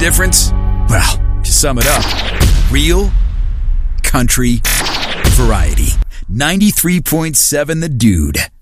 difference? Well, to sum it up, real country variety. 93.7 The Dude.